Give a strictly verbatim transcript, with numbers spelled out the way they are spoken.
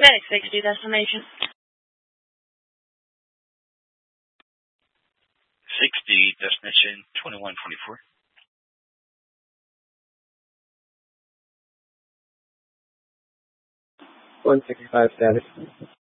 Medic sixty, destination. sixty, destination twenty-one twenty-four. one sixty-five status.